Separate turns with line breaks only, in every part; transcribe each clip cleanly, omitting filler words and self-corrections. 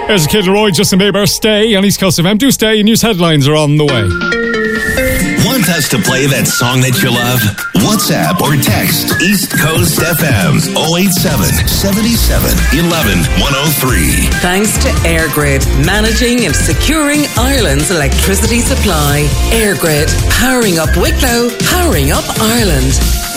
There's a Kid Laroi, Justin Bieber, Stay on East Coast FM. Do stay, news headlines are on the way.
Want us to play that song that you love? WhatsApp or text East Coast FM 087 77 11 103.
Thanks to Airgrid, managing and securing Ireland's electricity supply. Airgrid, powering up Wicklow, powering up Ireland.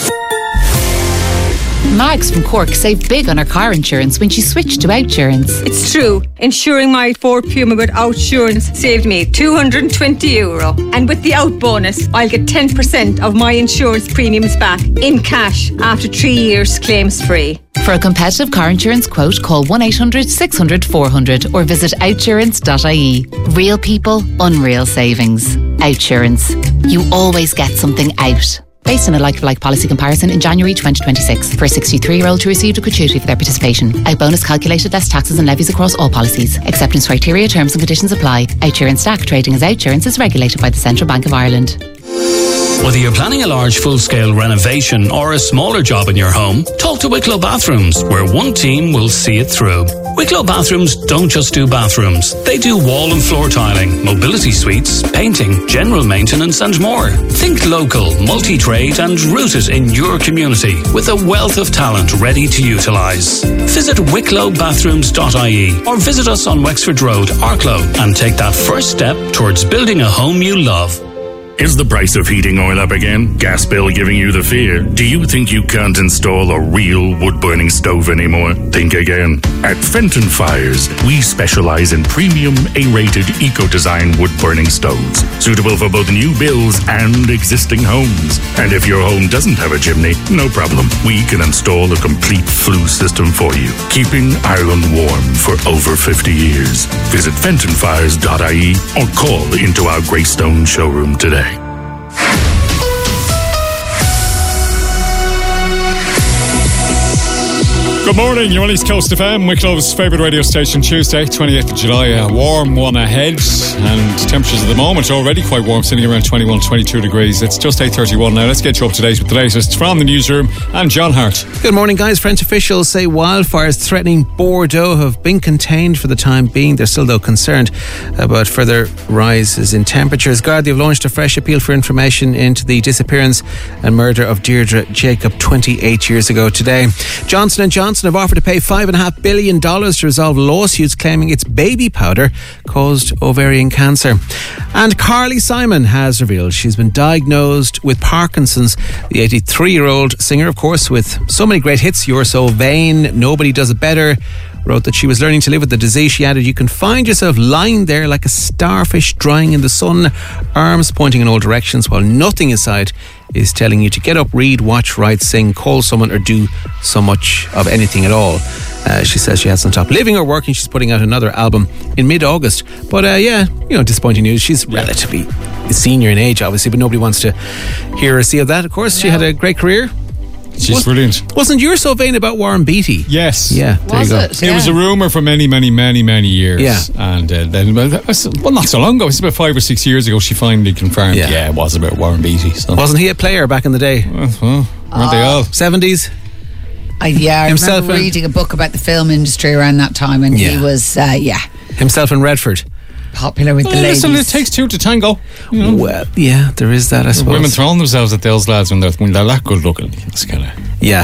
Mags from Cork saved big on her car insurance when she switched to Outsurance.
It's true. Insuring my Ford Puma with Outsurance saved me €220. And with the Out bonus, I'll get 10% of my insurance premiums back in cash after 3 years claims free.
For a competitive car insurance quote, call 1-800-600-400 or visit outsurance.ie. Real people, unreal savings. Outsurance. You always get something out. Based on a like-for-like policy comparison in January 2026. For a 63-year-old who received a gratuity for their participation. Out bonus calculated less taxes and levies across all policies. Acceptance criteria, terms and conditions apply. Outsurance DAC trading as Outsurance is regulated by the Central Bank of Ireland.
Whether you're planning a large full-scale renovation or a smaller job in your home, talk to Wicklow Bathrooms, where one team will see it through. Wicklow Bathrooms don't just do bathrooms. They do wall and floor tiling, mobility suites, painting, general maintenance and more. Think local, multi-trade and rooted in your community with a wealth of talent ready to utilise. Visit wicklowbathrooms.ie or visit us on Wexford Road, Arklow, and take that first step towards building a home you love.
Is the price of heating oil up again? Gas bill giving you the fear? Do you think you can't install a real wood-burning stove anymore? Think again. At Fenton Fires, we specialise in premium A-rated eco-design wood-burning stoves, suitable for both new builds and existing homes. And if your home doesn't have a chimney, no problem. We can install a complete flue system for you, keeping Ireland warm for over 50 years. Visit fentonfires.ie or call into our Greystone showroom today.
Good morning, you're on East Coast FM, Wicklow's favourite radio station. Tuesday, 28th of July, a warm one ahead, and temperatures at the moment already quite warm, sitting around 21, 22 degrees. It's just 8:31 now. Let's get you up to date with the latest from the newsroom. And John Hart.
Good morning, guys. French officials say wildfires threatening Bordeaux have been contained for the time being. They're still, though, concerned about further rises in temperatures. Gardaí have launched a fresh appeal for information into the disappearance and murder of Deirdre Jacob 28 years ago today. Johnson & Johnson have offered to pay $5.5 billion to resolve lawsuits claiming its baby powder caused ovarian cancer. And Carly Simon has revealed she's been diagnosed with Parkinson's. The 83-year-old singer, of course, with so many great hits, You're So Vain, Nobody Does It Better, wrote that she was learning to live with the disease. She added, you can find yourself lying there like a starfish drying in the sun, arms pointing in all directions while nothing inside is telling you to get up, read, watch, write, sing, call someone or do so much of anything at all. She says she hasn't stopped living or working. She's putting out another album in mid-August. But disappointing news. She's relatively senior in age, obviously, but nobody wants to hear or see of that. Of course, she had a great career.
She's brilliant.
Wasn't You're So Vain about Warren Beatty?
Yes.
Yeah, there you go.
It was a rumour for many, many, many, many years.
Yeah.
And then, not so long ago, it was about 5 or 6 years ago, she finally confirmed, it was about Warren Beatty. So.
Wasn't he a player back in the day?
Well, weren't they all?
70s?
I remember reading a book about the film industry around that time, and he was,
himself in Redford.
Popular with the ladies.
Listen, it takes two to tango. You know?
Well, yeah, there is that, I suppose.
Women throwing themselves at those lads when they're that good looking. It's kind of...
Yeah,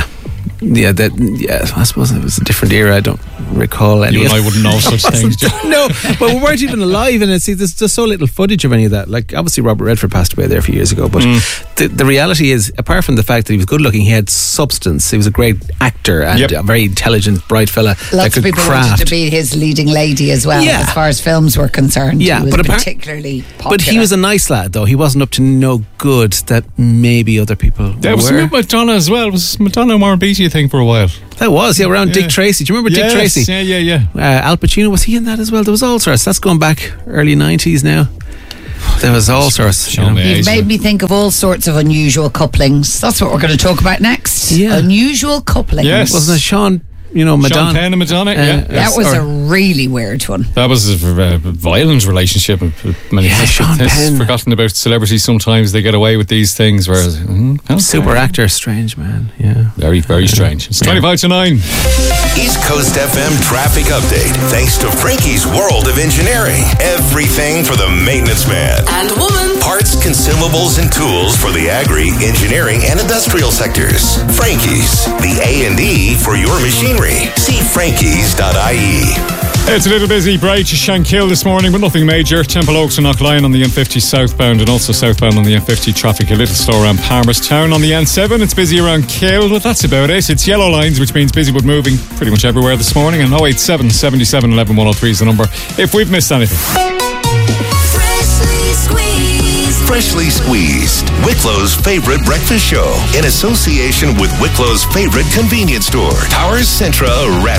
I suppose it was a different era. I don't recall any.
You and I wouldn't know such things.
No, but we weren't even alive, and there's just so little footage of any of that. Like, obviously Robert Redford passed away there a few years ago, but the reality is, apart from the fact that he was good looking, he had substance. He was a great actor and a very intelligent, bright fella.
Lots of people wanted to be his leading lady as well, as far as films were concerned.
Yeah,
he was particularly popular.
But he was a nice lad, though. He wasn't up to no good that maybe other people were.
There was Madonna as well. Was Madonna and Warren Beatty a thing for a while?
That was, around Dick Tracy. Do you remember Dick Tracy?
Yeah.
Al Pacino, was he in that as well? There was all sorts. That's going back early 90s now. There was all sorts.
You've made me think of all sorts of unusual couplings. That's what we're going to talk about next.
Yeah.
Unusual couplings.
Yes.
Wasn't it Sean Madonna.
Sean Penn and Madonna,
That was a really weird one.
That was a violent relationship. Many
Sean Penn.
Forgotten about celebrities. Sometimes they get away with these things. Whereas
super actor, strange man. Yeah,
very, very strange. It's 25 to 9.
East Coast FM traffic update. Thanks to Frankie's World of Engineering. Everything for the maintenance man
And woman.
Parts, consumables, and tools for the agri, engineering, and industrial sectors. Frankie's, the A&E for your machinery. See frankies.ie.
It's a little busy, bright to Shankill this morning, but nothing major. Temple Oaks and Knockline on the M50 southbound, and also southbound on the M50 traffic a little slow around Palmerstown. On the N7, it's busy around Kill, but that's about it. It's yellow lines, which means busy but moving pretty much everywhere this morning. And 087 77 11 103 is the number if we've missed anything.
Freshly Squeezed, Wicklow's favorite breakfast show, in association with Wicklow's favorite convenience store, Towers Centra.